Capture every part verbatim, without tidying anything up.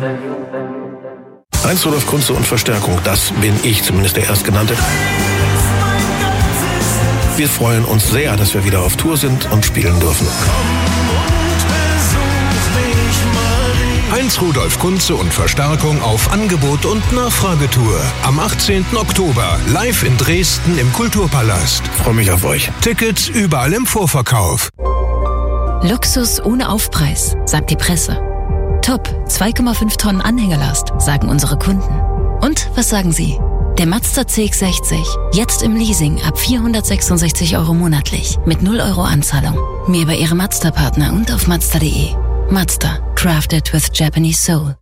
Heinz Rudolf Kunze und Verstärkung, das bin ich, zumindest der Erstgenannte. Wir freuen uns sehr, dass wir wieder auf Tour sind und spielen dürfen. Heinz Rudolf Kunze und Verstärkung auf Angebot und Nachfragetour. Am achtzehnten Oktober live in Dresden im Kulturpalast. Freue mich auf euch. Tickets überall im Vorverkauf. Luxus ohne Aufpreis, sagt die Presse. Top, zwei Komma fünf Tonnen Anhängerlast, sagen unsere Kunden. Und was sagen Sie? Der Mazda C X sechzig, jetzt im Leasing ab vierhundertsechsundsechzig Euro monatlich, mit null Euro Anzahlung. Mehr bei Ihrem Mazda-Partner und auf mazda punkt de. Mazda, crafted with Japanese soul.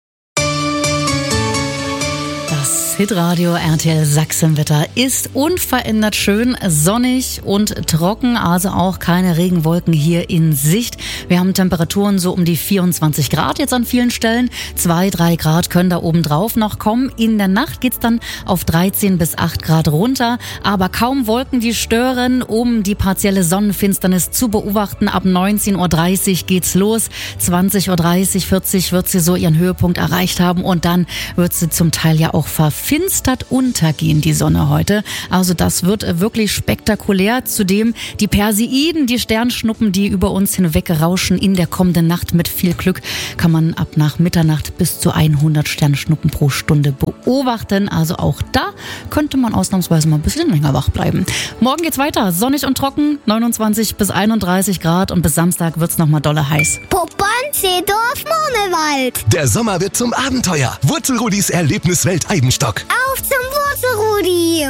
Das Hitradio R T L Sachsenwetter ist unverändert schön, sonnig und trocken, also auch keine Regenwolken hier in Sicht. Wir haben Temperaturen so um die vierundzwanzig Grad jetzt an vielen Stellen. Zwei, drei Grad können da oben drauf noch kommen. In der Nacht geht's dann auf dreizehn bis acht Grad runter, aber kaum Wolken, die stören, um die partielle Sonnenfinsternis zu beobachten. Ab neunzehn Uhr dreißig geht's los. zwanzig Uhr dreißig, vierzig wird sie so ihren Höhepunkt erreicht haben und dann wird sie zum Teil ja auch verfinstert untergehen, die Sonne heute. Also das wird wirklich spektakulär. Zudem die Perseiden, die Sternschnuppen, die über uns hinweg rauschen in der kommenden Nacht. Mit viel Glück kann man ab nach Mitternacht bis zu hundert Sternschnuppen pro Stunde beobachten. Also auch da könnte man ausnahmsweise mal ein bisschen länger wach bleiben. Morgen geht's weiter. Sonnig und trocken, neunundzwanzig bis einunddreißig Grad und bis Samstag wird's nochmal dolle heiß. Poppern, Seedorf, Murmelwald. Der Sommer wird zum Abenteuer. Wurzelrudis Erlebniswelt Eibenstock. Auf zum Wurzelrudi.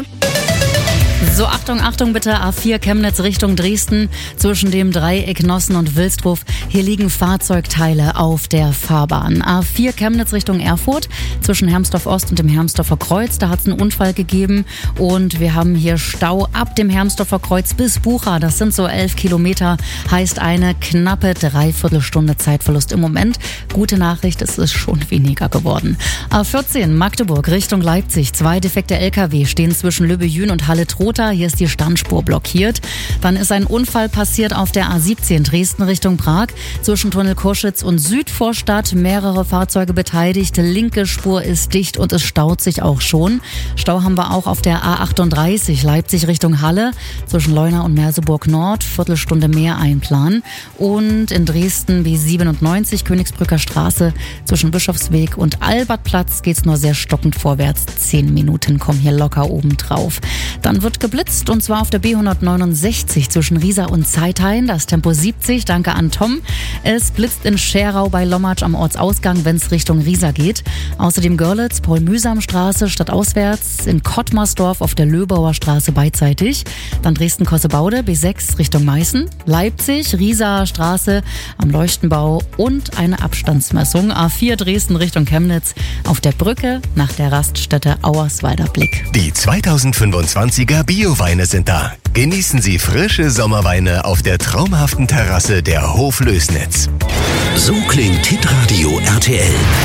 So, Achtung, Achtung bitte, A vier Chemnitz Richtung Dresden, zwischen dem Dreieck Nossen und Wilsdruf. Hier liegen Fahrzeugteile auf der Fahrbahn. A vier Chemnitz Richtung Erfurt, zwischen Hermsdorf Ost und dem Hermsdorfer Kreuz. Da hat es einen Unfall gegeben und wir haben hier Stau ab dem Hermsdorfer Kreuz bis Bucha. Das sind so elf Kilometer, heißt eine knappe Dreiviertelstunde Zeitverlust im Moment. Gute Nachricht, es ist schon weniger geworden. A vierzehn Magdeburg Richtung Leipzig. Zwei defekte L K W stehen zwischen Lübbejün und Halle-Trotha. Hier ist die Standspur blockiert. Dann ist ein Unfall passiert auf der A siebzehn Dresden Richtung Prag. Zwischen Tunnel Koschitz und Südvorstadt. Mehrere Fahrzeuge beteiligt. Linke Spur ist dicht und es staut sich auch schon. Stau haben wir auch auf der A achtunddreißig Leipzig Richtung Halle. Zwischen Leuna und Merseburg Nord. Viertelstunde mehr einplanen. Und in Dresden B siebenundneunzig Königsbrücker Straße. Zwischen Bischofsweg und Albertplatz geht's nur sehr stockend vorwärts. Zehn Minuten kommen hier locker oben drauf. Dann wird geblitzt und zwar auf der B hundertneunundsechzig zwischen Riesa und Zeithain. Das Tempo siebzig, danke an Tom. Es blitzt in Scherau bei Lommatsch am Ortsausgang, wenn es Richtung Riesa geht. Außerdem Görlitz, Paul-Mühsam-Straße stadtauswärts, in Kottmarsdorf auf der Löbauer Straße beidseitig. Dann Dresden-Kossebaude, B sechs Richtung Meißen. Leipzig, Riesa Straße am Leuchtenbau und eine Abstandsmessung. A vier Dresden Richtung Chemnitz auf der Brücke nach der Raststätte Auerswalder Blick. Die zweitausendfünfundzwanziger Bioweine sind da. Genießen Sie frische Sommerweine auf der traumhaften Terrasse der Hoflößnitz. So klingt Hitradio R T L.